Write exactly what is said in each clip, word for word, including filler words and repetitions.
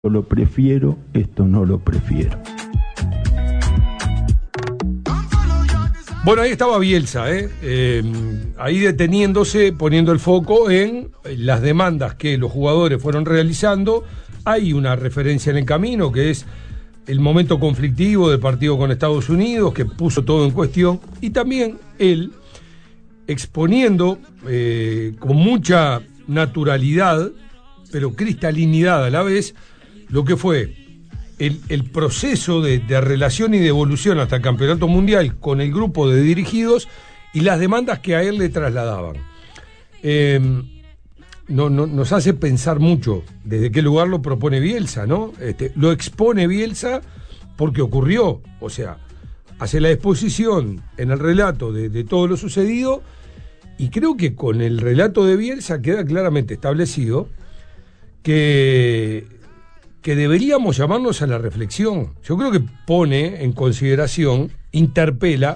lo prefiero, esto no lo prefiero. Bueno, ahí estaba Bielsa, ¿eh? Eh, ahí deteniéndose, poniendo el foco en las demandas que los jugadores fueron realizando. Hay una referencia en el camino, que es el momento conflictivo del partido con Estados Unidos, que puso todo en cuestión, y también él exponiendo eh, con mucha naturalidad, pero cristalinidad a la vez, lo que fue el, el proceso de, de relación y de evolución hasta el Campeonato Mundial con el grupo de dirigidos y las demandas que a él le trasladaban. Eh, no, no, nos hace pensar mucho desde qué lugar lo propone Bielsa, ¿no? Este, lo expone Bielsa porque ocurrió, o sea, hace la exposición en el relato de, de todo lo sucedido, y creo que con el relato de Bielsa queda claramente establecido que, que deberíamos llamarnos a la reflexión. Yo creo que pone en consideración, interpela,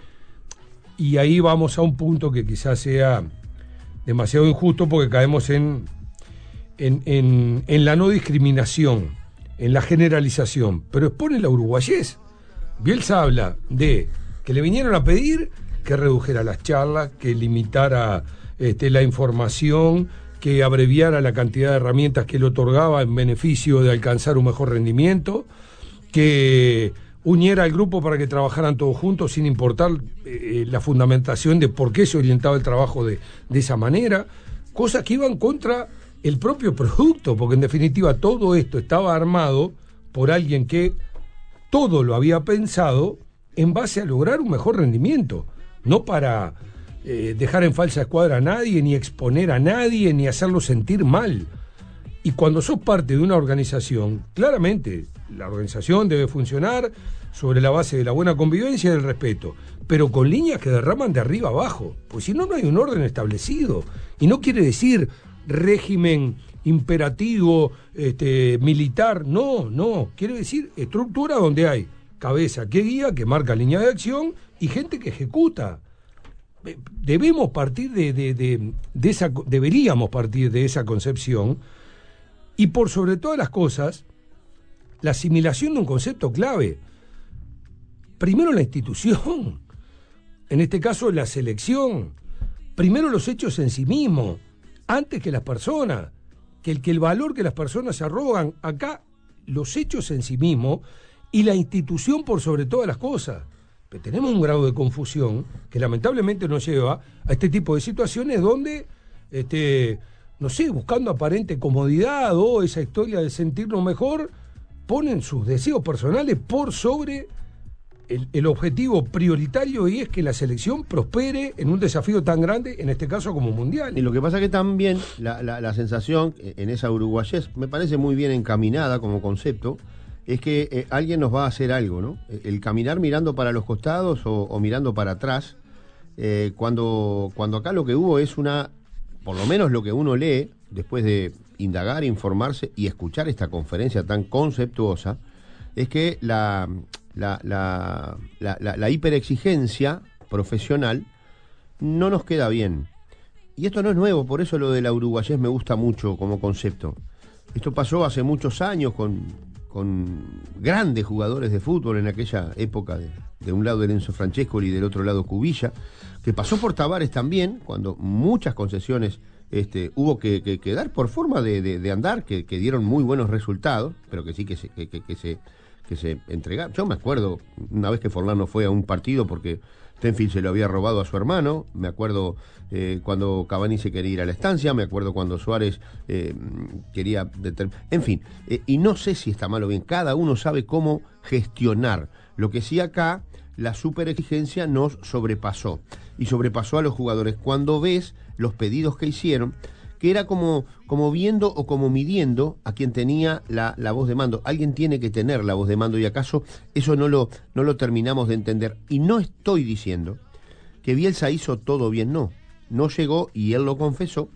y ahí vamos a un punto que quizás sea demasiado injusto porque caemos en, en, en, en la no discriminación, en la generalización, pero expone la uruguayés. Bielsa habla de que le vinieron a pedir que redujera las charlas, que limitara este, la información, que abreviara la cantidad de herramientas que le otorgaba en beneficio de alcanzar un mejor rendimiento, que uniera al grupo para que trabajaran todos juntos sin importar eh, la fundamentación de por qué se orientaba el trabajo de, de esa manera, cosas que iban contra el propio producto, porque en definitiva todo esto estaba armado por alguien que todo lo había pensado en base a lograr un mejor rendimiento, no para eh, dejar en falsa escuadra a nadie, ni exponer a nadie, ni hacerlo sentir mal. Y cuando sos parte de una organización, claramente la organización debe funcionar sobre la base de la buena convivencia y del respeto, pero con líneas que derraman de arriba abajo, pues si no, no hay un orden establecido. Y no quiere decir régimen imperativo, este, militar, no, no, quiere decir estructura donde hay cabeza que guía, que marca línea de acción y gente que ejecuta. Debemos partir de, de, de, de esa, deberíamos partir de esa concepción. Y por sobre todas las cosas, la asimilación de un concepto clave. Primero la institución, en este caso la selección. Primero los hechos en sí mismos, antes que las personas. Que el, que el valor que las personas se arrogan, acá los hechos en sí mismos y la institución por sobre todas las cosas. Pero tenemos un grado de confusión que lamentablemente nos lleva a este tipo de situaciones donde... este no sé, buscando aparente comodidad o esa historia de sentirnos mejor, ponen sus deseos personales por sobre el, el objetivo prioritario, y es que la selección prospere en un desafío tan grande, en este caso como mundial. Y lo que pasa que también la, la, la sensación en esa uruguayés me parece muy bien encaminada como concepto, es que eh, alguien nos va a hacer algo, ¿no? El caminar mirando para los costados o, o mirando para atrás, eh, cuando, cuando acá lo que hubo es una... por lo menos lo que uno lee, después de indagar, informarse y escuchar esta conferencia tan conceptuosa, es que la, la, la, la, la, la hiperexigencia profesional no nos queda bien. Y esto no es nuevo, por eso lo de la uruguayés me gusta mucho como concepto. Esto pasó hace muchos años con, con grandes jugadores de fútbol en aquella época, de, de un lado Enzo Francescoli y del otro lado Cubilla, que pasó por Tavares también, cuando muchas concesiones este, hubo que, que, que dar por forma de, de, de andar, que, que dieron muy buenos resultados, pero que sí que se, que, que, que se, que se entregaron. Yo me acuerdo una vez que Forlán no fue a un partido porque Tenfield se lo había robado a su hermano, me acuerdo eh, cuando Cavani se quería ir a la estancia, me acuerdo cuando Suárez eh, quería... Determ- en fin, eh, y no sé si está mal o bien, cada uno sabe cómo gestionar. Lo que sí acá, la superexigencia nos sobrepasó, y sobrepasó a los jugadores. Cuando ves los pedidos que hicieron, que era como, como viendo o como midiendo a quien tenía la, la voz de mando. Alguien tiene que tener la voz de mando, y acaso eso no lo, no lo terminamos de entender. Y no estoy diciendo que Bielsa hizo todo bien, no. No llegó, y él lo confesó,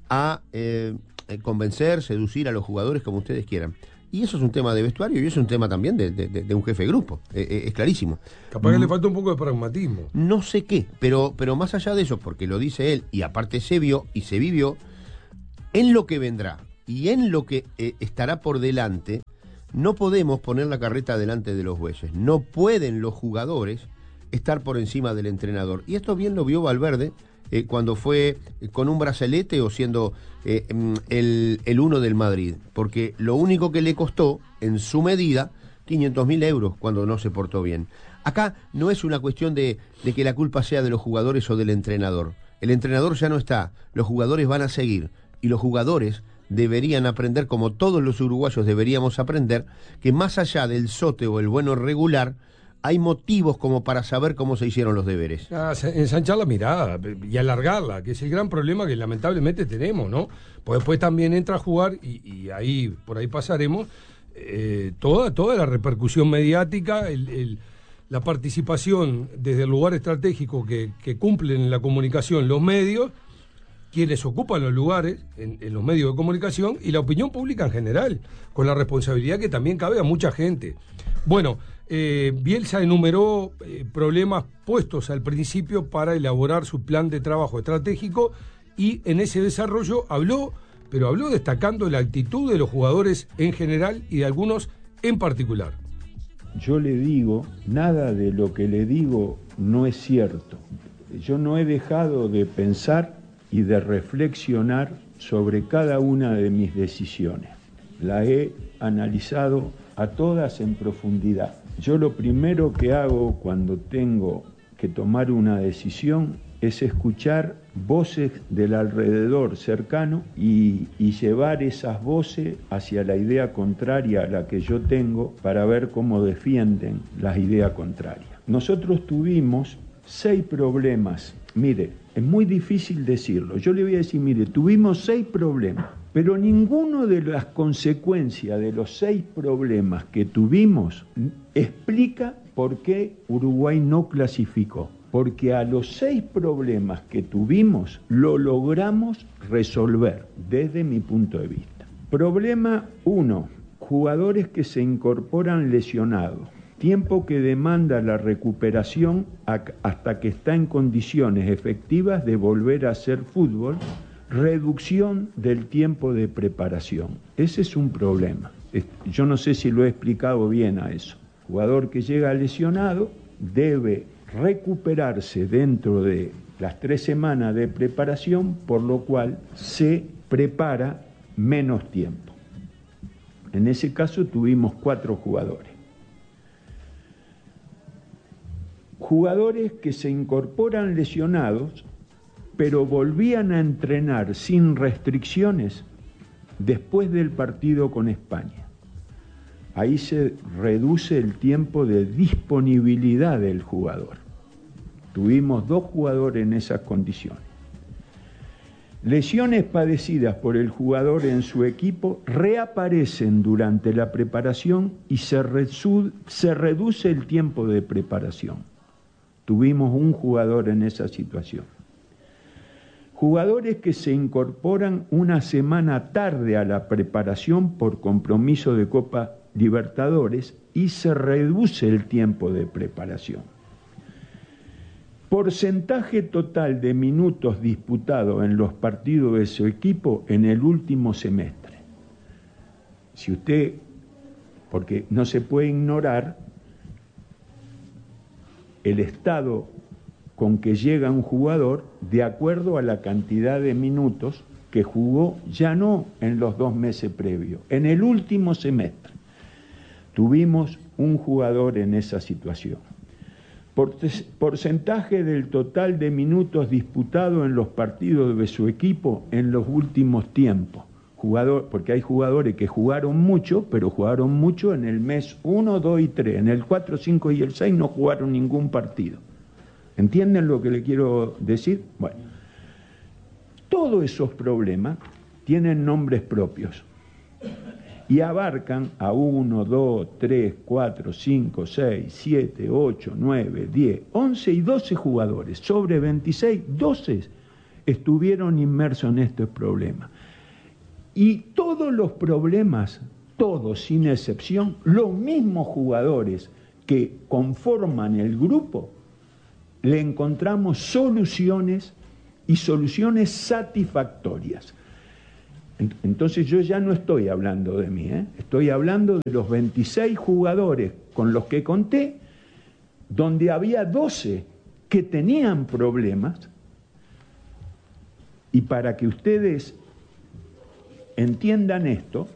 a eh, convencer, seducir a los jugadores como ustedes quieran. Y eso es un tema de vestuario, y eso es un tema también de, de, de un jefe de grupo, eh, eh, es clarísimo. Capaz que mm. le falta un poco de pragmatismo. No sé qué, pero, pero más allá de eso, porque lo dice él, y aparte se vio y se vivió, en lo que vendrá y en lo que eh, estará por delante, no podemos poner la carreta delante de los bueyes. No pueden los jugadores estar por encima del entrenador. Y esto bien lo vio Valverde eh, cuando fue eh, con un brazalete o siendo eh, el, el uno del Madrid. Porque lo único que le costó, en su medida, quinientos mil euros cuando no se portó bien. Acá no es una cuestión de, de que la culpa sea de los jugadores o del entrenador. El entrenador ya no está, los jugadores van a seguir. Y los jugadores deberían aprender, como todos los uruguayos deberíamos aprender, que más allá del sote o el bueno regular, hay motivos como para saber cómo se hicieron los deberes. Ah, ensanchar la mirada y alargarla, que es el gran problema que lamentablemente tenemos, ¿no? Pues después también entra a jugar, y, y ahí por ahí pasaremos, eh, toda, toda la repercusión mediática, el, el, la participación desde el lugar estratégico que, que cumplen en la comunicación los medios, quienes ocupan los lugares en, en los medios de comunicación, y la opinión pública en general, con la responsabilidad que también cabe a mucha gente. Bueno, eh, Bielsa enumeró eh, problemas puestos al principio para elaborar su plan de trabajo estratégico, y en ese desarrollo habló, pero habló destacando la actitud de los jugadores en general y de algunos en particular. Yo le digo, nada de lo que le digo no es cierto. Yo no he dejado de pensar y de reflexionar sobre cada una de mis decisiones. La he analizado a todas en profundidad. Yo lo primero que hago cuando tengo que tomar una decisión es escuchar voces del alrededor cercano y, y llevar esas voces hacia la idea contraria a la que yo tengo para ver cómo defienden las ideas contrarias. Nosotros tuvimos seis problemas. Mire, es muy difícil decirlo. Yo le voy a decir, mire, tuvimos seis problemas, pero ninguno de las consecuencias de los seis problemas que tuvimos explica por qué Uruguay no clasificó. Porque a los seis problemas que tuvimos lo logramos resolver desde mi punto de vista. Problema uno, jugadores que se incorporan lesionados. Tiempo que demanda la recuperación hasta que está en condiciones efectivas de volver a hacer fútbol. Reducción del tiempo de preparación. Ese es un problema. Yo no sé si lo he explicado bien a eso. Jugador que llega lesionado debe recuperarse dentro de las tres semanas de preparación, por lo cual se prepara menos tiempo. En ese caso tuvimos cuatro jugadores. Jugadores que se incorporan lesionados, pero volvían a entrenar sin restricciones después del partido con España. Ahí se reduce el tiempo de disponibilidad del jugador. Tuvimos dos jugadores en esas condiciones. Lesiones padecidas por el jugador en su equipo reaparecen durante la preparación y se, resu- se reduce el tiempo de preparación. Tuvimos un jugador en esa situación. Jugadores que se incorporan una semana tarde a la preparación por compromiso de Copa Libertadores y se reduce el tiempo de preparación. Porcentaje total de minutos disputados en los partidos de su equipo en el último semestre. Si usted, porque no se puede ignorar el estado con que llega un jugador de acuerdo a la cantidad de minutos que jugó, ya no en los dos meses previos, en el último semestre. Tuvimos un jugador en esa situación. Porcentaje del total de minutos disputados en los partidos de su equipo en los últimos tiempos. Jugador, porque hay jugadores que jugaron mucho, pero jugaron mucho en el mes uno, dos y tres. En el cuatro, cinco y el seis no jugaron ningún partido. ¿Entienden lo que le quiero decir? Bueno, todos esos problemas tienen nombres propios y abarcan a uno, dos, tres, cuatro, cinco, seis, siete, ocho, nueve, diez, once y doce jugadores. Sobre veintiséis, doce estuvieron inmersos en estos problemas. Y todos los problemas, todos sin excepción, los mismos jugadores que conforman el grupo, le encontramos soluciones y soluciones satisfactorias. Entonces yo ya no estoy hablando de mí, ¿eh? Estoy hablando de los veintiséis jugadores con los que conté, donde había doce que tenían problemas. Y para que ustedes entiendan esto,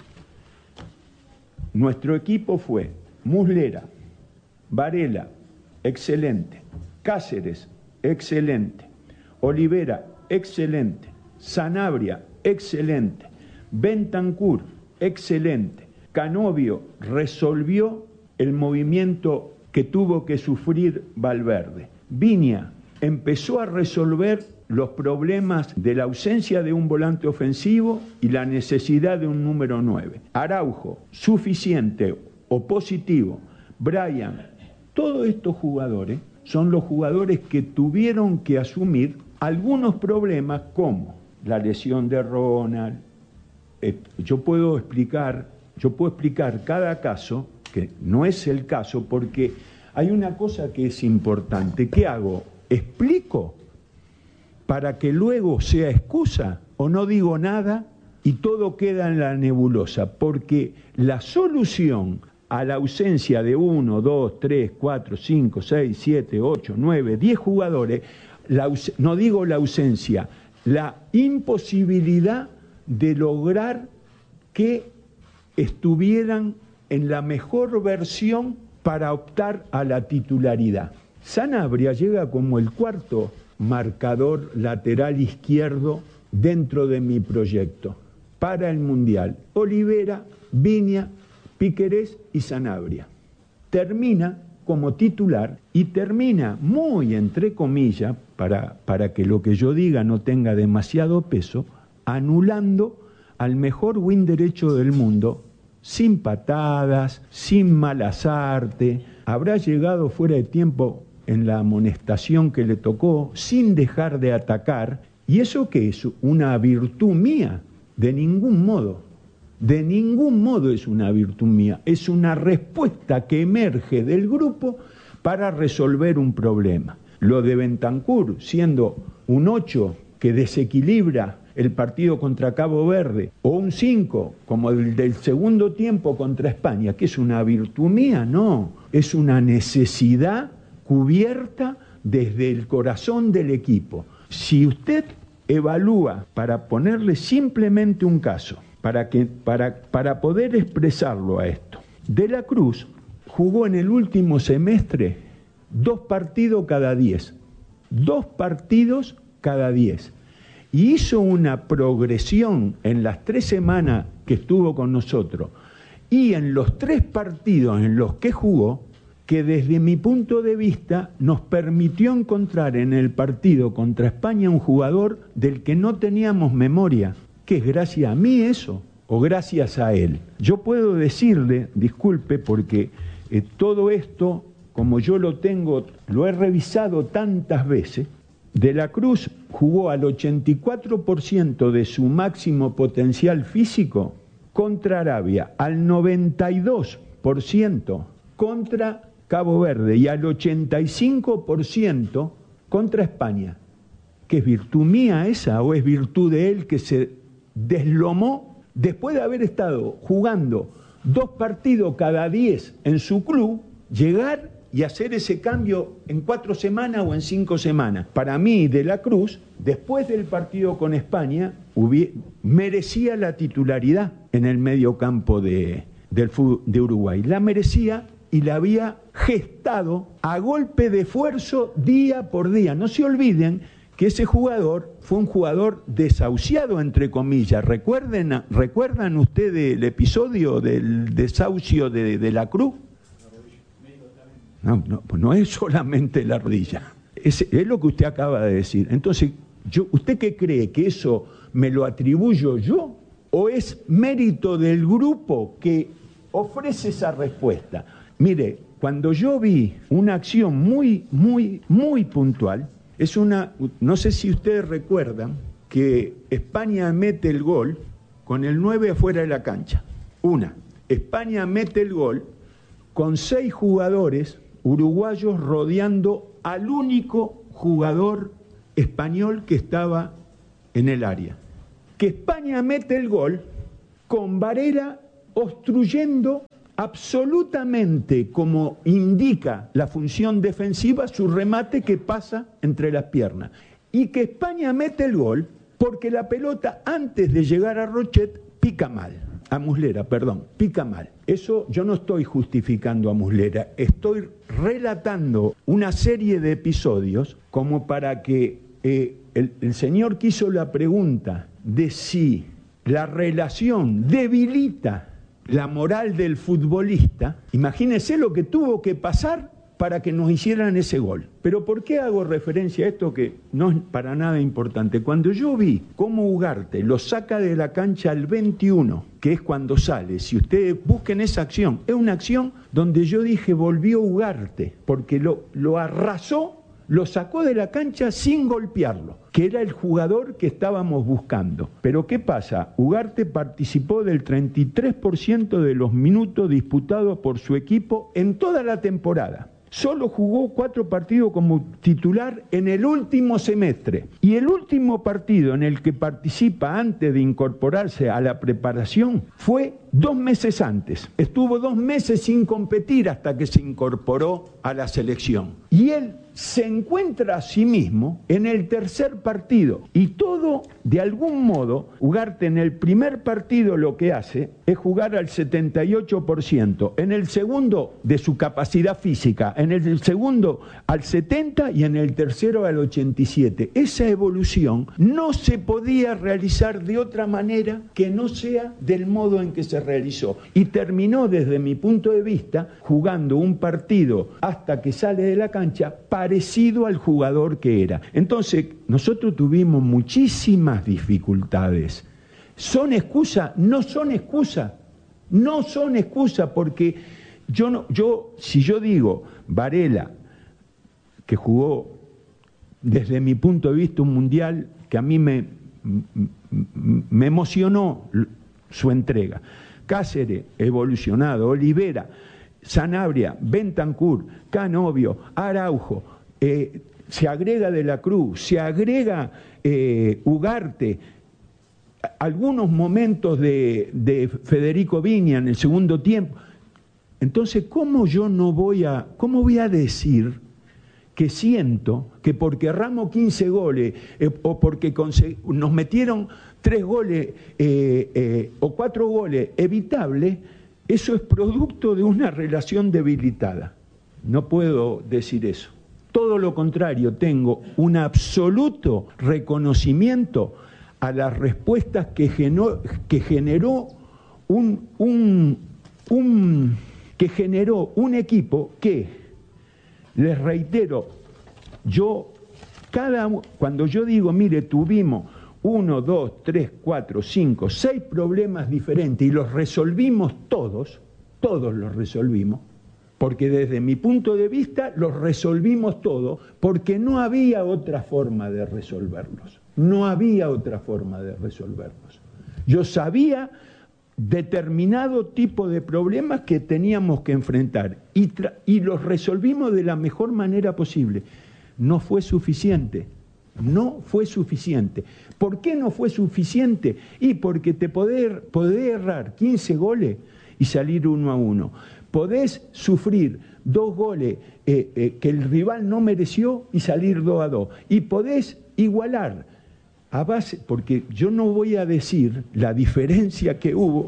nuestro equipo fue Muslera, Varela, excelente, Cáceres, excelente, Olivera, excelente, Sanabria, excelente, Bentancur, excelente, Canovio resolvió el movimiento que tuvo que sufrir Valverde, Viña empezó a resolver los problemas de la ausencia de un volante ofensivo y la necesidad de un número nueve. Araujo, suficiente o positivo. Brian, todos estos jugadores son los jugadores que tuvieron que asumir algunos problemas como la lesión de Ronald. Eh, yo puedo explicar, yo puedo explicar cada caso, que no es el caso, porque hay una cosa que es importante. ¿Qué hago? ¿Explico para que luego sea excusa o no digo nada y todo queda en la nebulosa? Porque la solución a la ausencia de uno, dos, tres, cuatro, cinco, seis, siete, ocho, nueve, diez jugadores, la, no digo la ausencia, la imposibilidad de lograr que estuvieran en la mejor versión para optar a la titularidad. Sanabria llega como el cuarto marcador lateral izquierdo dentro de mi proyecto para el Mundial. Olivera, Viña, Piquerés y Sanabria. Termina como titular y termina muy entre comillas, para, para que lo que yo diga no tenga demasiado peso, anulando al mejor win derecho del mundo, sin patadas, sin malas artes, habrá llegado fuera de tiempo en la amonestación que le tocó, sin dejar de atacar. ¿Y eso qué es? ¿Una virtud mía? De ningún modo. De ningún modo es una virtud mía. Es una respuesta que emerge del grupo para resolver un problema. Lo de Bentancur, siendo un ocho que desequilibra el partido contra Cabo Verde, o un cinco, como el del segundo tiempo contra España, ¿que es una virtud mía? No, es una necesidad cubierta desde el corazón del equipo. Si usted evalúa, para ponerle simplemente un caso, para, que, para, para poder expresarlo a esto, De la Cruz jugó en el último semestre dos partidos cada diez, dos partidos cada diez, y hizo una progresión en las tres semanas que estuvo con nosotros, y en los tres partidos en los que jugó, que desde mi punto de vista nos permitió encontrar en el partido contra España un jugador del que no teníamos memoria, que es gracias a mí eso, o gracias a él. Yo puedo decirle, disculpe, porque eh, todo esto, como yo lo tengo, lo he revisado tantas veces. De la Cruz jugó al ochenta y cuatro por ciento de su máximo potencial físico contra Arabia, al noventa y dos por ciento contra Cabo Verde y al ochenta y cinco por ciento contra España. ¿Qué es virtud mía esa o es virtud de él que se deslomó después de haber estado jugando dos partidos cada diez en su club, llegar y hacer ese cambio en cuatro semanas o en cinco semanas? Para mí, De la Cruz, después del partido con España, hubiera, merecía la titularidad en el mediocampo de, del fútbol de Uruguay. La merecía y la había gestado a golpe de esfuerzo día por día. No se olviden que ese jugador fue un jugador desahuciado, entre comillas. ¿Recuerden, ¿Recuerdan ustedes el episodio del desahucio de, de la Cruz? No, no, no es solamente la rodilla. Es, es lo que usted acaba de decir. Entonces, yo, ¿usted qué cree? ¿Que eso me lo atribuyo yo? ¿O es mérito del grupo que ofrece esa respuesta? Mire, cuando yo vi una acción muy, muy, muy puntual, es una, no sé si ustedes recuerdan que España mete el gol con el nueve afuera de la cancha. Una, España mete el gol con seis jugadores uruguayos rodeando al único jugador español que estaba en el área. que España mete el gol con Varela obstruyendo absolutamente, como indica la función defensiva, su remate que pasa entre las piernas. Y que España mete el gol porque la pelota, antes de llegar a Rochet, pica mal. A Muslera, perdón, pica mal. Eso yo no estoy justificando a Muslera, estoy relatando una serie de episodios como para que eh, el, el señor que hizo la pregunta de si la relación debilita la moral del futbolista, imagínense lo que tuvo que pasar para que nos hicieran ese gol. Pero ¿por qué hago referencia a esto que no es para nada importante? Cuando yo vi cómo Ugarte lo saca de la cancha al veintiuno, que es cuando sale, si ustedes busquen esa acción, es una acción donde yo dije volvió Ugarte, porque lo, lo arrasó, lo sacó de la cancha sin golpearlo, que era el jugador que estábamos buscando. Pero ¿qué pasa? Ugarte participó del treinta y tres por ciento de los minutos disputados por su equipo en toda la temporada. Solo jugó cuatro partidos como titular en el último semestre. Y el último partido en el que participa antes de incorporarse a la preparación fue dos meses antes. Estuvo dos meses sin competir hasta que se incorporó a la selección. Y él se encuentra a sí mismo en el tercer partido. Y todo, de algún modo, Ugarte en el primer partido lo que hace es jugar al setenta y ocho por ciento. En el segundo, de su capacidad física. En el segundo, al setenta por ciento y en el tercero, al ochenta y siete por ciento. Esa evolución no se podía realizar de otra manera que no sea del modo en que se realizó. Y terminó, desde mi punto de vista, jugando un partido hasta que sale de la cancha parecido al jugador que era. Entonces, nosotros tuvimos muchísimas dificultades. ¿Son excusa? No son excusa. No son excusa porque yo, no, yo si yo digo Varela, que jugó desde mi punto de vista un mundial que a mí me, me emocionó su entrega. Cáceres, evolucionado, Olivera, Sanabria, Bentancur, Canovio, Araujo, eh, se agrega De la Cruz, se agrega eh, Ugarte, algunos momentos de, de Federico Viña en el segundo tiempo. Entonces, ¿cómo yo no voy a, cómo voy a decir que siento que porque erramos quince goles eh, o porque nos metieron tres goles eh, eh, o cuatro goles evitables, eso es producto de una relación debilitada? No puedo decir eso. Todo lo contrario, tengo un absoluto reconocimiento a las respuestas que generó, que generó un, un, un, que generó un equipo que, les reitero, yo, cada, cuando yo digo, mire, tuvimos uno, dos, tres, cuatro, cinco, seis problemas diferentes y los resolvimos todos, todos los resolvimos, porque desde mi punto de vista los resolvimos todos, porque no había otra forma de resolverlos, no había otra forma de resolverlos. Yo sabía determinado tipo de problemas que teníamos que enfrentar y, y los resolvimos de la mejor manera posible. No fue suficiente. No fue suficiente. ¿Por qué no fue suficiente? Y porque te podés, podés errar quince goles y salir uno a uno. Podés sufrir dos goles eh, eh, que el rival no mereció y salir dos a dos. Y podés igualar a base, porque yo no voy a decir la diferencia que hubo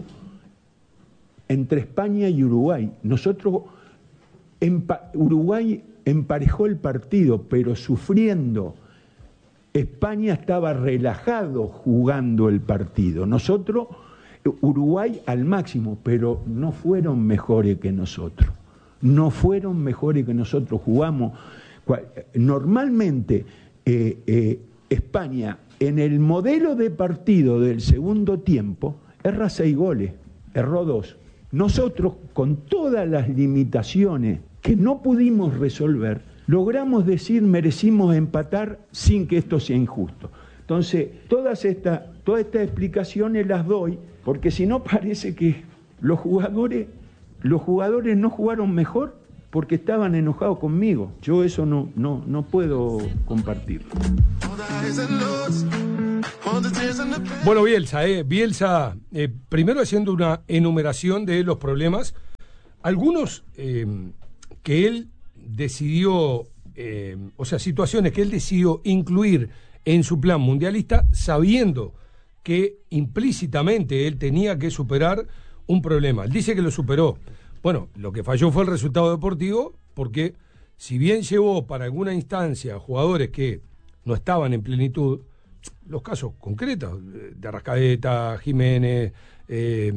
entre España y Uruguay. Nosotros, empa- Uruguay emparejó el partido, pero sufriendo. España estaba relajado jugando el partido. Nosotros, Uruguay al máximo, pero no fueron mejores que nosotros. No fueron mejores que nosotros. Jugamos. Normalmente, eh, eh, España, en el modelo de partido del segundo tiempo, erra seis goles, erró dos. Nosotros, con todas las limitaciones que no pudimos resolver, logramos decir merecimos empatar sin que esto sea injusto. Entonces, todas estas, todas estas explicaciones las doy, porque si no parece que los jugadores, los jugadores no jugaron mejor porque estaban enojados conmigo. Yo eso no, no, no puedo compartirlo. Bueno, Bielsa, eh, Bielsa, eh, primero haciendo una enumeración de los problemas, algunos eh, que él decidió, eh, o sea, situaciones que él decidió incluir en su plan mundialista, sabiendo que implícitamente él tenía que superar un problema. Él dice que lo superó. Bueno, lo que falló fue el resultado deportivo, porque si bien llevó para alguna instancia jugadores que no estaban en plenitud, los casos concretos de Arrascaeta, Jiménez, eh,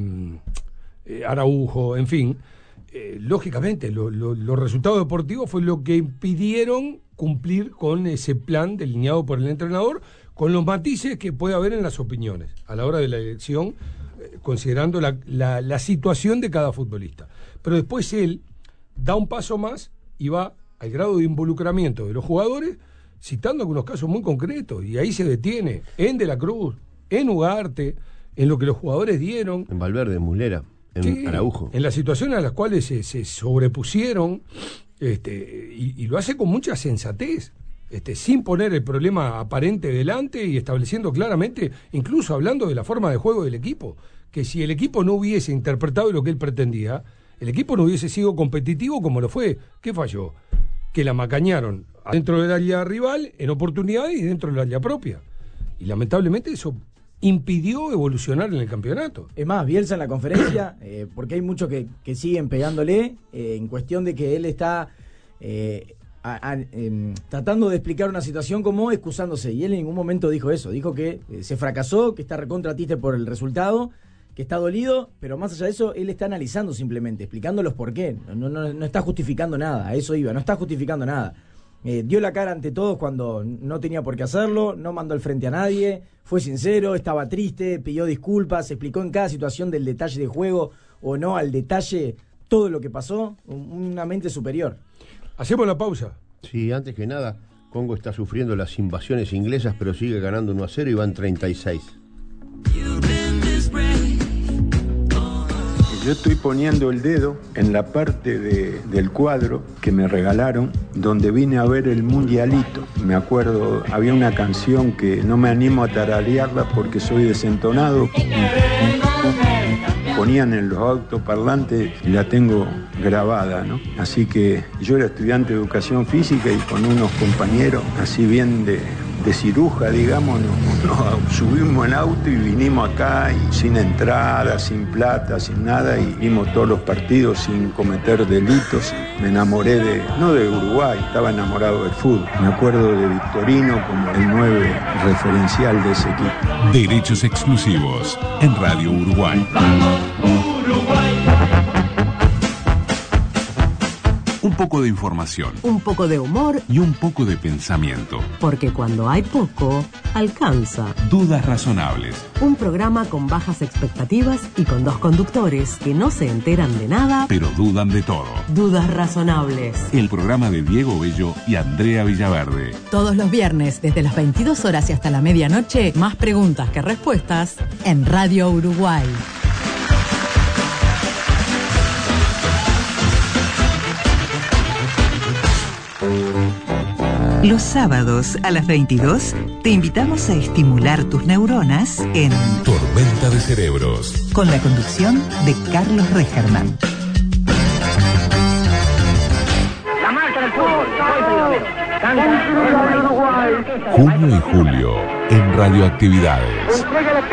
eh, Araujo, en fin, eh, lógicamente lo, lo, los resultados deportivos fue lo que impidieron cumplir con ese plan delineado por el entrenador, con los matices que puede haber en las opiniones a la hora de la elección, eh, considerando la, la, la situación de cada futbolista. Pero después él da un paso más y va al grado de involucramiento de los jugadores, citando algunos casos muy concretos, y ahí se detiene en De la Cruz, en Ugarte, en lo que los jugadores dieron. En Valverde, en Muslera, en sí, Araujo. En las situaciones a las cuales se, se sobrepusieron, este, y, y lo hace con mucha sensatez, este, sin poner el problema aparente delante y estableciendo claramente, incluso hablando de la forma de juego del equipo, que si el equipo no hubiese interpretado lo que él pretendía, el equipo no hubiese sido competitivo como lo fue. ¿Qué falló? Que la macañaron dentro del área rival en oportunidades y dentro del área propia. Y lamentablemente eso impidió evolucionar en el campeonato. Es más, Bielsa en la conferencia, eh, porque hay muchos que, que siguen pegándole, eh, en cuestión de que él está eh, a, a, eh, tratando de explicar una situación como excusándose, y él en ningún momento dijo eso, dijo que eh, se fracasó, que está recontra triste por el resultado, que está dolido, pero más allá de eso, él está analizando simplemente, explicando los por qué, no, no, no está justificando nada, a eso iba, no está justificando nada. Eh, dio la cara ante todos cuando no tenía por qué hacerlo, no mandó al frente a nadie, fue sincero, estaba triste, pidió disculpas, explicó en cada situación del detalle de juego o no al detalle todo lo que pasó, una mente superior. Hacemos la pausa. Sí, antes que nada, Congo está sufriendo las invasiones inglesas, pero sigue ganando uno a cero y van treinta y seis. Yo estoy poniendo el dedo en la parte de, del cuadro que me regalaron, donde vine a ver el mundialito. Me acuerdo, había una canción que no me animo a tararearla porque soy desentonado. Ponían en los autoparlantes y la tengo grabada, ¿no? Así que yo era estudiante de educación física y con unos compañeros, así bien de... de ciruja, digamos, nos, nos subimos en auto y vinimos acá y sin entrada, sin plata, sin nada, y vimos todos los partidos sin cometer delitos. Me enamoré de, no de Uruguay, estaba enamorado del fútbol. Me acuerdo de Victorino como el nueve referencial de ese equipo. Derechos exclusivos en Radio Uruguay. Uruguay. Un poco de información. Un poco de humor. Y un poco de pensamiento. Porque cuando hay poco, alcanza. Dudas razonables. Un programa con bajas expectativas y con dos conductores que no se enteran de nada, pero dudan de todo. Dudas razonables. El programa de Diego Bello y Andrea Villaverde. Todos los viernes, desde las veintidós horas y hasta la medianoche, más preguntas que respuestas en Radio Uruguay. Los sábados a las veintidós te invitamos a estimular tus neuronas en Tormenta de Cerebros, con la conducción de Carlos Regerman. La marcha del fútbol, canta Uruguay. Junio y julio en Radioactividades.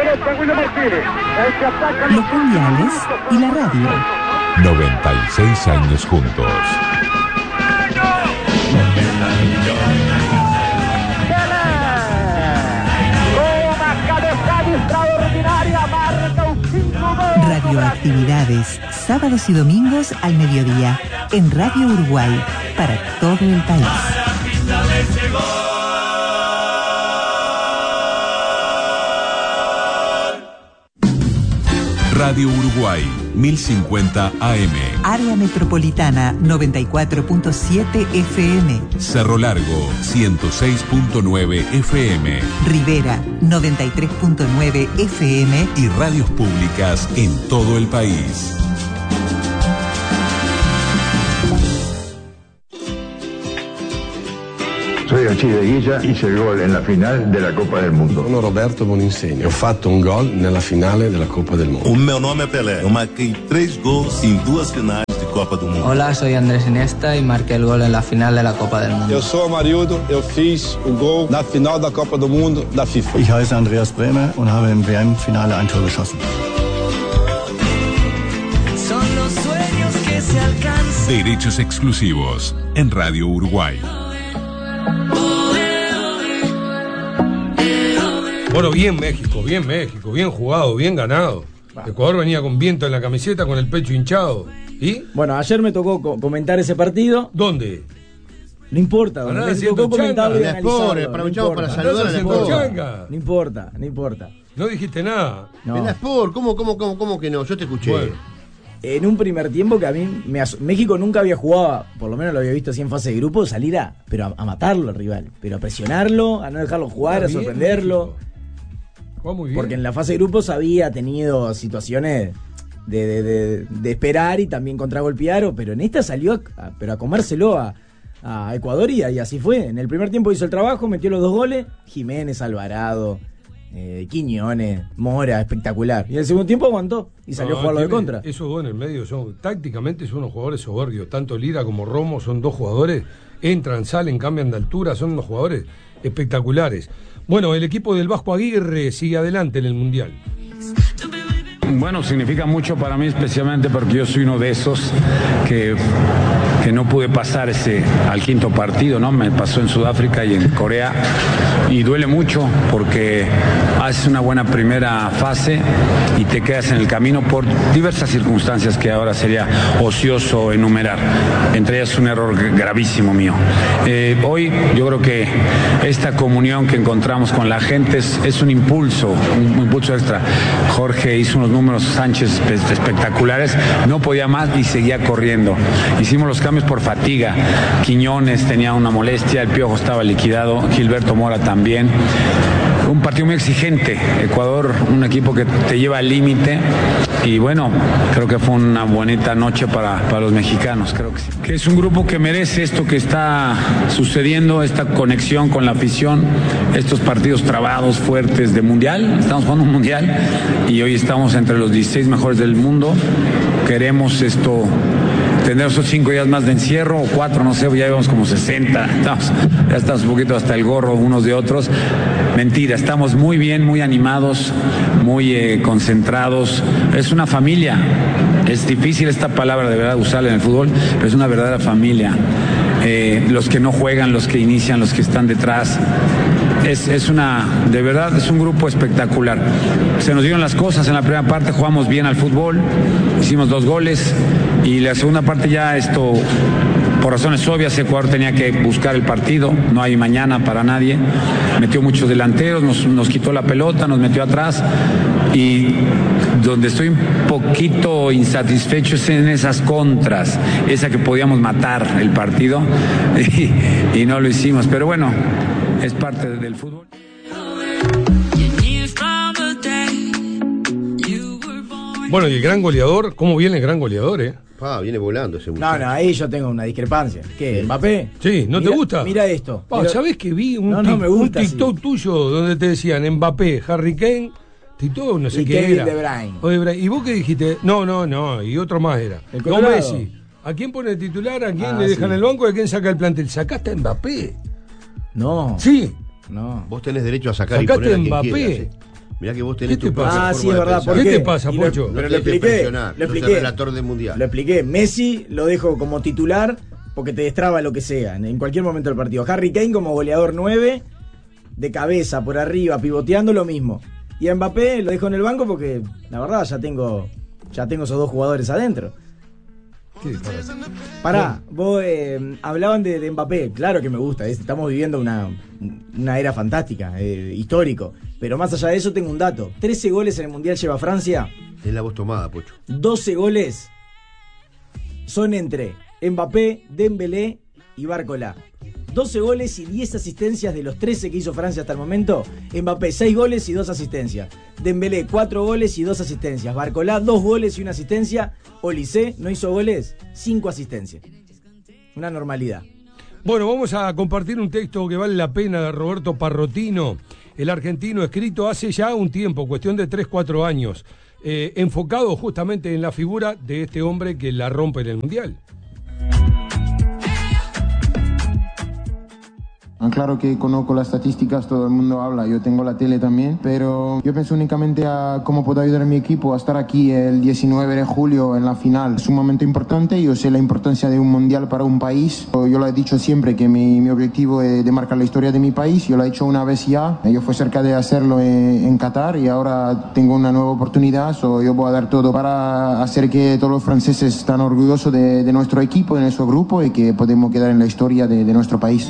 Los mundiales y la radio. noventa y seis años juntos. Radioactividades, sábados y domingos al mediodía, en Radio Uruguay, para todo el país. Radio Uruguay, mil cincuenta A M. Área Metropolitana, noventa y cuatro punto siete F M. Cerro Largo, ciento seis punto nueve F M. Rivera, noventa y tres punto nueve F M. Y radios públicas en todo el país. Alfredo Cideguilla hizo el gol en la final de la Copa del Mundo. Sono Roberto Boninsegni, ho fatto un gol nella finale della Copa del Mundo. O meu nome é Pelé, eu marquei três gols em duas finais de Copa do Mundo. Hola, soy Andrés Iniesta y marqué el gol en la final de la Copa del Mundo. Eu sou Amarildo, eu fiz o gol na final da Copa do Mundo da FIFA. Ich heiße Andreas Bremer und habe im W M-Finale ein Tor geschossen. Son los sueños que se alcanzan. Derechos exclusivos en Radio Uruguay. Bueno, bien México, bien México, bien jugado, bien ganado. Ecuador venía con viento en la camiseta, con el pecho hinchado. ¿Y? Bueno, ayer me tocó co- comentar ese partido. ¿Dónde? No importa, Andá me haciendo tocó comentarlo y changa. analizarlo. Después, aprovechamos para Andá saludar a la haciendo Sport. changa. No importa, no importa. No dijiste nada. No. En la Sport, ¿cómo, cómo, cómo, cómo que no? Yo te escuché. Bueno. En un primer tiempo que a mí me aso- México nunca había jugado, por lo menos lo había visto así en fase de grupo, salir a, pero a, a matarlo al rival, pero a presionarlo, a no dejarlo jugar, a Bien, sorprenderlo. México. Juega muy bien. Porque en la fase de grupos había tenido situaciones de, de, de, de esperar y también contragolpear, o- pero en esta salió a, a- pero a comérselo a, a Ecuador y, y así fue. En el primer tiempo hizo el trabajo, metió los dos goles, Jiménez, Alvarado, eh, Quiñones, Mora, espectacular. Y en el segundo tiempo aguantó y salió No, a jugarlo de tiene- contra. Esos dos en el medio son, tácticamente son unos jugadores soberbios. Tanto Lira como Romo son dos jugadores, entran, salen, cambian de altura, son unos jugadores espectaculares. Bueno, el equipo del Vasco Aguirre sigue adelante en el Mundial. Bueno, significa mucho para mí, especialmente porque yo soy uno de esos que, que no pude pasar ese al quinto partido, ¿no? Me pasó en Sudáfrica y en Corea, y duele mucho porque haces una buena primera fase y te quedas en el camino por diversas circunstancias que ahora sería ocioso enumerar. Entre ellas un error gravísimo mío. Eh, hoy yo creo que esta comunión que encontramos con la gente es, es un impulso, un, un impulso extra. Jorge hizo unos números, Sánchez, espectaculares, no podía más y seguía corriendo. Hicimos los cambios por fatiga. Quiñones tenía una molestia, el Piojo estaba liquidado, Gilberto Mora también. Un partido muy exigente. Ecuador, un equipo que te lleva al límite. Y bueno, creo que fue una bonita noche para, para los mexicanos, creo que sí. Que es un grupo que merece esto que está sucediendo, esta conexión con la afición, estos partidos trabados, fuertes de mundial. Estamos jugando un mundial y hoy estamos entre los dieciséis mejores del mundo. Queremos esto, tener esos cinco días más de encierro, o cuatro, no sé, ya llevamos como sesenta, estamos, ya estamos un poquito hasta el gorro unos de otros. Mentira, estamos muy bien, muy animados, muy eh, concentrados. Es una familia, es difícil esta palabra de verdad usarla en el fútbol, pero es una verdadera familia. Eh, los que no juegan, los que inician, los que están detrás. Es, es una, de verdad, es un grupo espectacular. Se nos dieron las cosas en la primera parte, jugamos bien al fútbol, hicimos dos goles y la segunda parte ya esto, por razones obvias, Ecuador tenía que buscar el partido, no hay mañana para nadie. Metió muchos delanteros, nos, nos quitó la pelota, nos metió atrás y donde estoy un poquito insatisfecho es en esas contras, esa que podíamos matar el partido y, y no lo hicimos, pero bueno, es parte del fútbol. Bueno, y el gran goleador, ¿cómo viene el gran goleador, eh? Ah, viene volando ese No, muchacho. no, ahí yo tengo una discrepancia. ¿Qué? ¿Mbappé? Sí, ¿no Mira- te gusta? Mira esto. Pa, Pero- ¿sabés que vi un, No, no tic- me gusta, un TikTok sí. tuyo donde te decían Mbappé, Harry Kane, TikTok no sé Y qué Kevin era? De Bruyne. O De Bruyne. ¿Y vos qué dijiste? No, no, no, y otro más era. El No, Colorado. Messi. ¿A quién pone el titular? ¿A quién Ah, le dejan sí. el banco? ¿Y a quién saca el plantel? ¿Sacaste a Mbappé? No. Sí. No. Vos tenés derecho a sacar y Sacaste poner a quien Mbappé. quieras, eh. Mirá que vos tenés ¿Qué te tu propia pasa? Ah, forma sí, es de verdad. pensar. ¿Por ¿Qué qué? te pasa, Y lo- Pocho? No Pero te lo dejes expliqué. presionar, Lo sos el expliqué. relator del mundial. Lo expliqué. Messi lo dejo como titular porque te destraba lo que sea en- en cualquier momento del partido. Harry Kane como goleador nueve, de cabeza, por arriba, pivoteando, lo mismo. Y a Mbappé lo dejo en el banco porque, la verdad, ya tengo ya tengo esos dos jugadores adentro. ¿Qué disparate? Pará, vos eh, hablaban de, de Mbappé, claro que me gusta, es- estamos viviendo una, una era fantástica, eh, histórico. Pero más allá de eso tengo un dato, trece goles en el Mundial lleva Francia, Es la voz tomada, Pocho. doce goles son entre Mbappé, Dembélé y Barcola. doce goles y diez asistencias de los trece que hizo Francia hasta el momento. Mbappé, seis goles y dos asistencias. Dembélé, cuatro goles y dos asistencias. Barcola, dos goles y una asistencia. Olise no hizo goles, cinco asistencias. Una normalidad. Bueno, vamos a compartir un texto que vale la pena de Roberto Parrotino, el argentino, escrito hace ya un tiempo, cuestión de tres, cuatro años, eh, enfocado justamente en la figura de este hombre que la rompe en el Mundial. Claro que conozco las estadísticas, todo el mundo habla, yo tengo la tele también, pero yo pienso únicamente a cómo puedo ayudar a mi equipo a estar aquí el diecinueve de julio en la final. Es un momento importante, yo sé la importancia de un mundial para un país. Yo lo he dicho siempre que mi, mi objetivo es de marcar la historia de mi país, yo lo he hecho una vez ya, yo fui cerca de hacerlo en, en Qatar y ahora tengo una nueva oportunidad, so yo voy a dar todo para hacer que todos los franceses estén orgullosos de, de nuestro equipo, de nuestro grupo y que podemos quedar en la historia de, de nuestro país.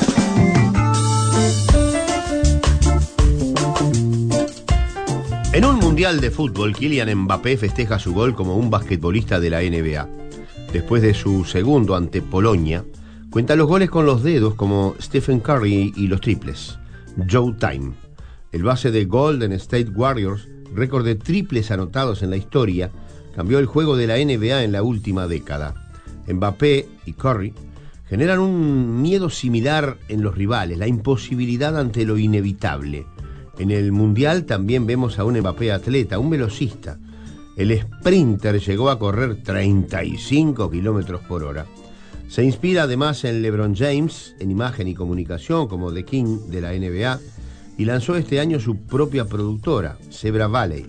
En un mundial de fútbol, Kylian Mbappé festeja su gol como un basquetbolista de la N B A. Después de su segundo ante Polonia, cuenta los goles con los dedos como Stephen Curry y los triples. Joe Time, el base de Golden State Warriors, récord de triples anotados en la historia, cambió el juego de la N B A en la última década. Mbappé y Curry generan un miedo similar en los rivales, la imposibilidad ante lo inevitable. En el Mundial también vemos a un Mbappé atleta, un velocista. El sprinter llegó a correr treinta y cinco kilómetros por hora. Se inspira además en LeBron James, en imagen y comunicación como The King de la N B A, y lanzó este año su propia productora, Zebra Valley.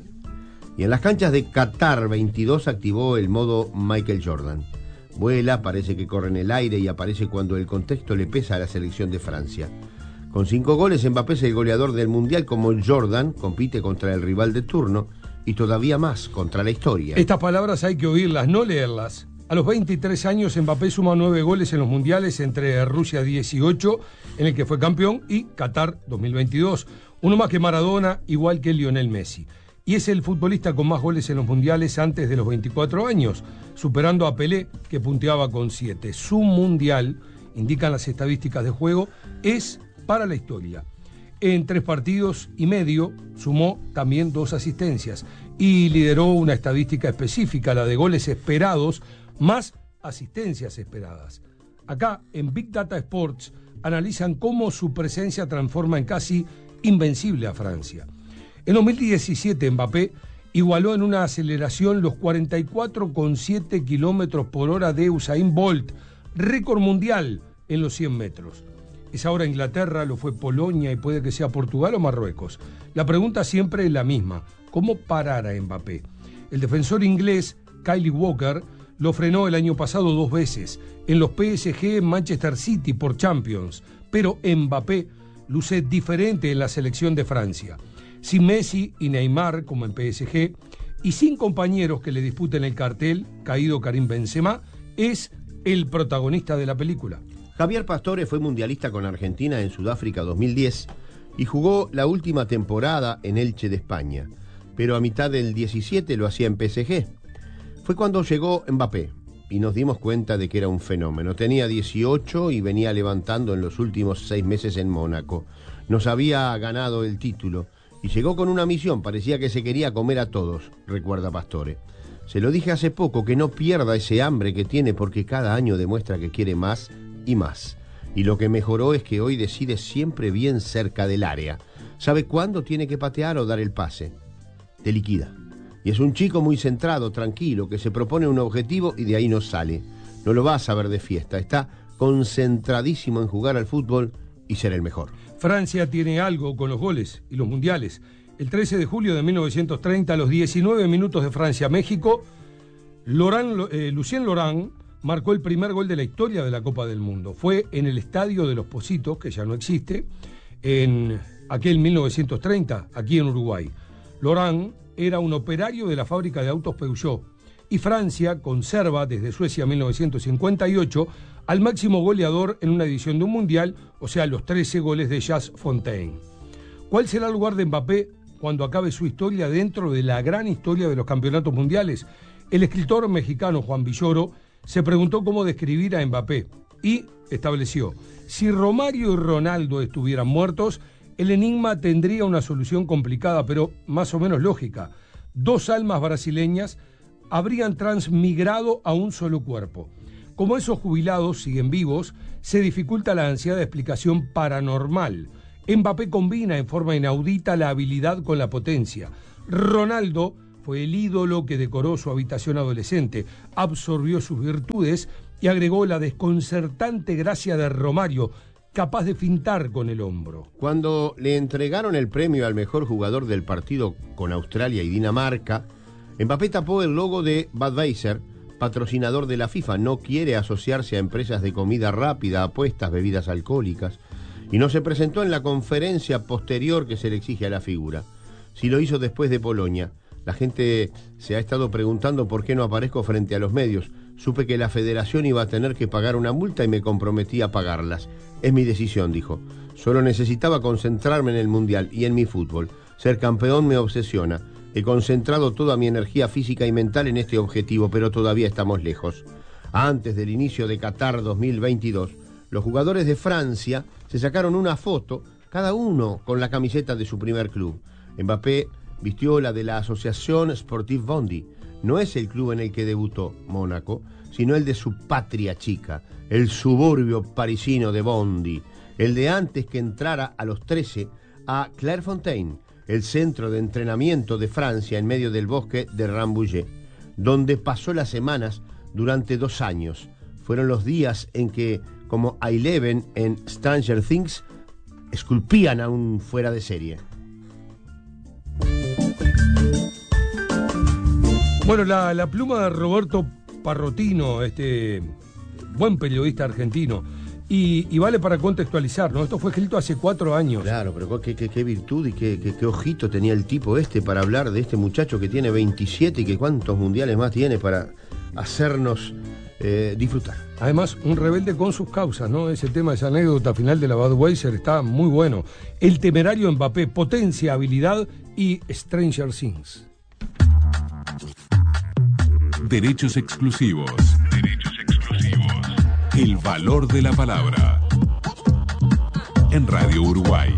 Y en las canchas de Qatar veintidós activó el modo Michael Jordan. Vuela, parece que corre en el aire y aparece cuando el contexto le pesa a la selección de Francia. Con cinco goles, Mbappé es el goleador del Mundial, como Jordan compite contra el rival de turno y todavía más contra la historia. Estas palabras hay que oírlas, no leerlas. A los veintitrés años, Mbappé suma nueve goles en los Mundiales entre Rusia dieciocho, en el que fue campeón, y Qatar dos mil veintidós. Uno más que Maradona, igual que Lionel Messi. Y es el futbolista con más goles en los Mundiales antes de los veinticuatro años, superando a Pelé, que punteaba con siete. Su Mundial, indican las estadísticas de juego, es para la historia. En tres partidos y medio sumó también dos asistencias y lideró una estadística específica, la de goles esperados más asistencias esperadas. Acá en Big Data Sports analizan cómo su presencia transforma en casi invencible a Francia. En dos mil diecisiete Mbappé igualó en una aceleración los cuarenta y cuatro coma siete kilómetros por hora de Usain Bolt, récord mundial en los cien metros. Es ahora Inglaterra, lo fue Polonia y puede que sea Portugal o Marruecos. La pregunta siempre es la misma: ¿cómo parar a Mbappé? El defensor inglés Kyle Walker lo frenó el año pasado dos veces, en los P S G en Manchester City por Champions, pero Mbappé luce diferente en la selección de Francia. Sin Messi y Neymar, como en P S G, y sin compañeros que le disputen el cartel, caído Karim Benzema, es el protagonista de la película. Javier Pastore fue mundialista con Argentina en Sudáfrica dos mil diez y jugó la última temporada en Elche de España, pero a mitad del diecisiete lo hacía en P S G. Fue cuando llegó Mbappé y nos dimos cuenta de que era un fenómeno. Tenía dieciocho y venía levantando en los últimos seis meses en Mónaco. Nos había ganado el título y llegó con una misión, parecía que se quería comer a todos, recuerda Pastore. Se lo dije hace poco, que no pierda ese hambre que tiene, porque cada año demuestra que quiere más y más. Y lo que mejoró es que hoy decide siempre bien cerca del área. Sabe cuándo tiene que patear o dar el pase. Te liquida. Y es un chico muy centrado, tranquilo, que se propone un objetivo y de ahí no sale. No lo vas a ver de fiesta. Está concentradísimo en jugar al fútbol y ser el mejor. Francia tiene algo con los goles y los mundiales. El trece de julio de mil novecientos treinta, a los diecinueve minutos de Francia-México, Laurent, eh, Lucien Laurent marcó el primer gol de la historia de la Copa del Mundo. Fue en el Estadio de los Pocitos, que ya no existe, en aquel mil novecientos treinta, aquí en Uruguay. Laurent era un operario de la fábrica de autos Peugeot, y Francia conserva desde Suecia mil novecientos cincuenta y ocho al máximo goleador en una edición de un mundial, o sea, los trece goles de Jacques Fontaine. ¿Cuál será el lugar de Mbappé cuando acabe su historia dentro de la gran historia de los campeonatos mundiales? El escritor mexicano Juan Villoro se preguntó cómo describir a Mbappé y estableció: si Romario y Ronaldo estuvieran muertos, el enigma tendría una solución complicada, pero más o menos lógica. Dos almas brasileñas habrían transmigrado a un solo cuerpo. Como esos jubilados siguen vivos, se dificulta la ansiada explicación paranormal. Mbappé combina en forma inaudita la habilidad con la potencia. Ronaldo fue el ídolo que decoró su habitación adolescente, absorbió sus virtudes y agregó la desconcertante gracia de Romario, capaz de fintar con el hombro. Cuando le entregaron el premio al mejor jugador del partido con Australia y Dinamarca, Mbappé tapó el logo de Budweiser, patrocinador de la FIFA. No quiere asociarse a empresas de comida rápida, apuestas, bebidas alcohólicas, y no se presentó en la conferencia posterior que se le exige a la figura. Si lo hizo después de Polonia. La gente se ha estado preguntando por qué no aparezco frente a los medios. Supe que la federación iba a tener que pagar una multa y me comprometí a pagarlas. Es mi decisión, dijo. Solo necesitaba concentrarme en el Mundial y en mi fútbol. Ser campeón me obsesiona. He concentrado toda mi energía física y mental en este objetivo, pero todavía estamos lejos. Antes del inicio de Qatar dos mil veintidós, los jugadores de Francia se sacaron una foto, cada uno con la camiseta de su primer club. Mbappé vistió la de la Asociación Sportive Bondy. No es el club en el que debutó, Mónaco, sino el de su patria chica, el suburbio parisino de Bondy, el de antes que entrara a los trece a Clairefontaine, el centro de entrenamiento de Francia en medio del bosque de Rambouillet, donde pasó las semanas durante dos años. Fueron los días en que, como Eleven en Stranger Things, esculpían a un fuera de serie. Bueno, la, la pluma de Roberto Parrotino, este buen periodista argentino, y, y vale para contextualizar, ¿no? Esto fue escrito hace cuatro años. Claro, pero qué, qué, qué virtud y qué, qué, qué ojito tenía el tipo este para hablar de este muchacho que tiene veintisiete y que cuántos mundiales más tiene para hacernos eh, disfrutar. Además, un rebelde con sus causas, ¿no? Ese tema, esa anécdota final de la Budweiser está muy bueno. El temerario Mbappé, potencia, habilidad y Stranger Things. Derechos exclusivos. Derechos exclusivos. El valor de la palabra. En Radio Uruguay.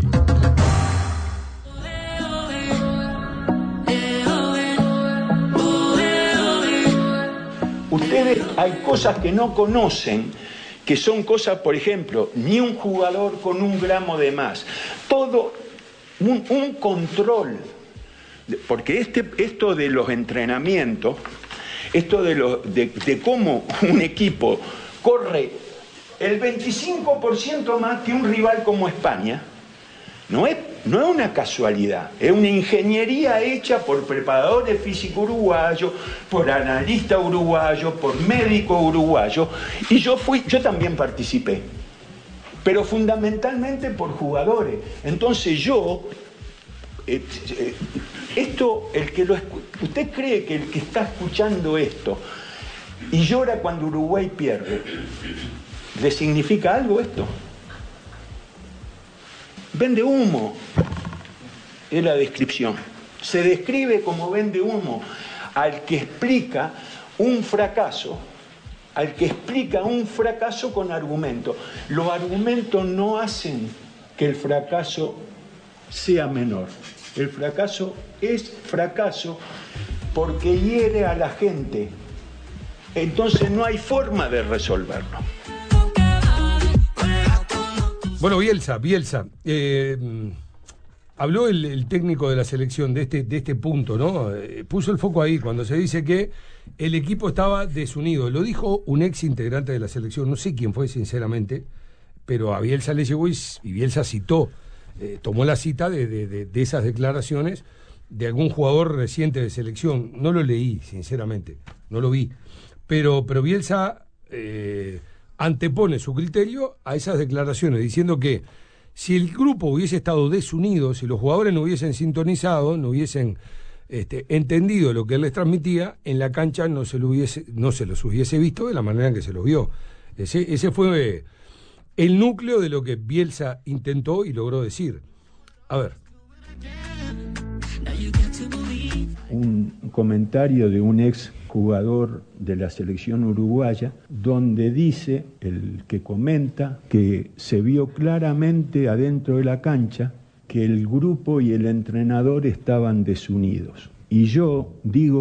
Ustedes hay cosas que no conocen, que son cosas, por ejemplo, ni un jugador con un gramo de más. Todo un, un control. Porque este, esto de los entrenamientos, esto de, lo, de, de cómo un equipo corre el veinticinco por ciento más que un rival como España, no es, no es una casualidad, es una ingeniería hecha por preparadores físicos uruguayos, por analistas uruguayos, por médicos uruguayos, y yo, fui, yo también participé, pero fundamentalmente por jugadores. Entonces yo... Eh, eh, Esto, el que lo usted cree que el que está escuchando esto y llora cuando Uruguay pierde, ¿le significa algo esto? Vende humo, es la descripción. Se describe como vende humo al que explica un fracaso, al que explica un fracaso con argumentos. Los argumentos no hacen que el fracaso sea menor. El fracaso es fracaso porque hiere a la gente. Entonces no hay forma de resolverlo. Bueno, Bielsa, Bielsa. Eh, habló el, el técnico de la selección de este, de este punto, ¿no? Eh, puso el foco ahí cuando se dice que el equipo estaba desunido. Lo dijo un ex integrante de la selección, no sé quién fue sinceramente, pero a Bielsa le llegó y, y Bielsa citó. Eh, tomó la cita de, de, de, de esas declaraciones de algún jugador reciente de selección. No lo leí, sinceramente, no lo vi. Pero, pero Bielsa eh, antepone su criterio a esas declaraciones, diciendo que si el grupo hubiese estado desunido, si los jugadores no hubiesen sintonizado, no hubiesen este, entendido lo que él les transmitía, en la cancha no se, lo hubiese, no se los hubiese visto de la manera en que se los vio. Ese, ese fue... Eh, el núcleo de lo que Bielsa intentó y logró decir. A ver. Un comentario de un ex jugador de la selección uruguaya, donde dice, el que comenta, que se vio claramente adentro de la cancha que el grupo y el entrenador estaban desunidos. Y yo digo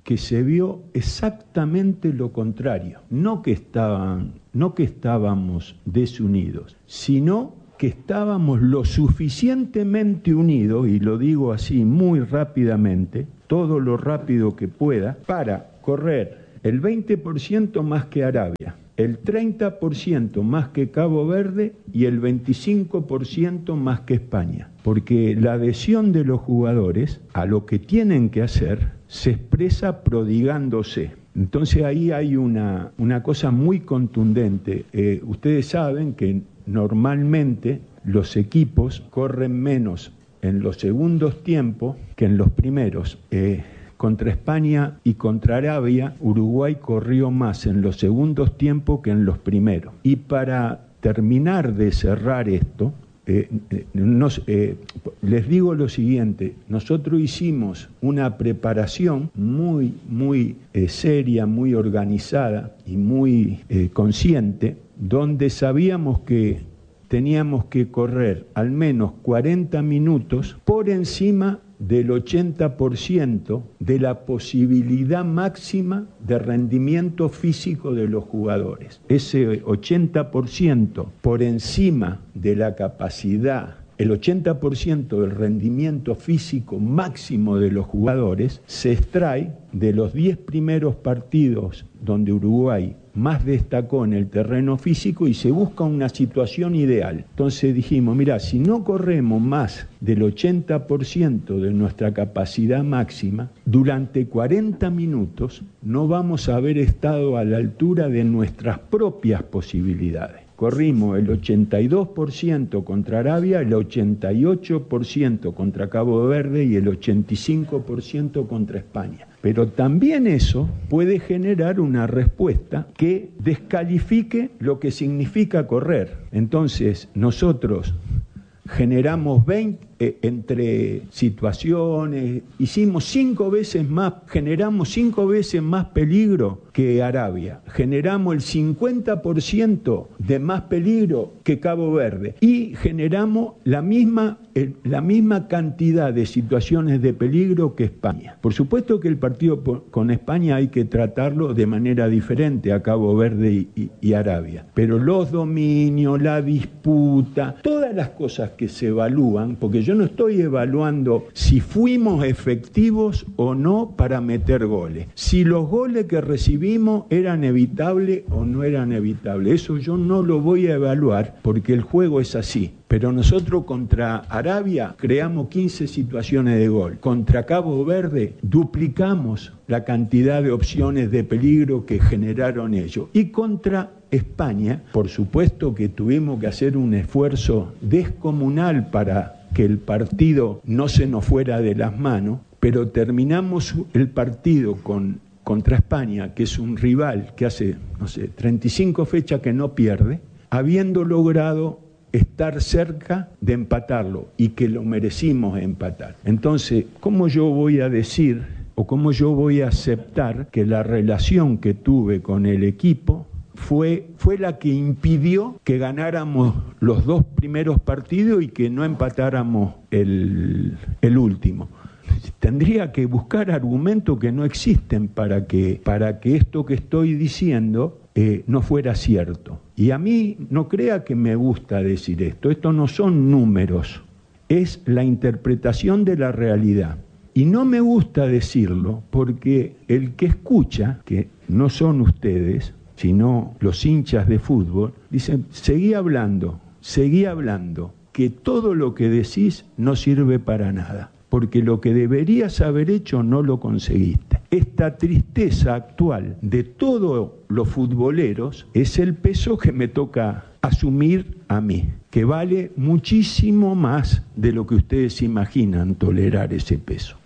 que se vio exactamente lo contrario, no que estaban, no que estábamos desunidos, sino que estábamos lo suficientemente unidos, y lo digo así muy rápidamente, todo lo rápido que pueda, para correr el veinte por ciento más que Arabia, el treinta por ciento más que Cabo Verde y el veinticinco por ciento más que España. Porque la adhesión de los jugadores a lo que tienen que hacer se expresa prodigándose. Entonces ahí hay una, una cosa muy contundente. Eh, ustedes saben que normalmente los equipos corren menos en los segundos tiempos que en los primeros. Eh, Contra España y contra Arabia, Uruguay corrió más en los segundos tiempos que en los primeros. Y para terminar de cerrar esto, eh, nos, eh, les digo lo siguiente: nosotros hicimos una preparación muy, muy eh, seria, muy organizada y muy eh, consciente, donde sabíamos que teníamos que correr al menos cuarenta minutos por encima del ochenta por ciento de la posibilidad máxima de rendimiento físico de los jugadores. Ese ochenta por ciento por encima de la capacidad, el ochenta por ciento del rendimiento físico máximo de los jugadores se extrae de los diez primeros partidos donde Uruguay más destacó en el terreno físico y se busca una situación ideal. Entonces dijimos, mira, si no corremos más del ochenta por ciento de nuestra capacidad máxima, durante cuarenta minutos no vamos a haber estado a la altura de nuestras propias posibilidades. Corrimos el ochenta y dos por ciento contra Arabia, el ochenta y ocho por ciento contra Cabo Verde y el ochenta y cinco por ciento contra España. Pero también eso puede generar una respuesta que descalifique lo que significa correr. Entonces, nosotros generamos veinte, eh, entre situaciones, hicimos cinco veces más, generamos cinco veces más peligro que Arabia, generamos el cincuenta por ciento de más peligro que Cabo Verde y generamos la misma, el, la misma cantidad de situaciones de peligro que España. Por supuesto que el partido por, con España hay que tratarlo de manera diferente a Cabo Verde y, y, y Arabia, pero los dominios, la disputa, todas las cosas que se evalúan, porque yo no estoy evaluando si fuimos efectivos o no para meter goles, si los goles que recibimos eran evitables o no eran evitables, eso yo no lo voy a evaluar porque el juego es así. Pero nosotros contra Arabia creamos quince situaciones de gol, contra Cabo Verde duplicamos la cantidad de opciones de peligro que generaron ellos, y contra España, por supuesto que tuvimos que hacer un esfuerzo descomunal para que el partido no se nos fuera de las manos, pero terminamos el partido con, contra España, que es un rival que hace, no sé, treinta y cinco fechas que no pierde, habiendo logrado estar cerca de empatarlo y que lo merecimos empatar. Entonces, ¿cómo yo voy a decir o cómo yo voy a aceptar que la relación que tuve con el equipo Fue, fue la que impidió que ganáramos los dos primeros partidos y que no empatáramos el, el último? Tendría que buscar argumentos que no existen para que, para que esto que estoy diciendo eh, no fuera cierto. Y a mí no crea que me gusta decir esto, esto no son números, es la interpretación de la realidad. Y no me gusta decirlo porque el que escucha, que no son ustedes, sino los hinchas de fútbol, dicen, seguí hablando, seguí hablando, que todo lo que decís no sirve para nada, porque lo que deberías haber hecho no lo conseguiste. Esta tristeza actual de todos los futboleros es el peso que me toca asumir a mí, que vale muchísimo más de lo que ustedes imaginan tolerar ese peso.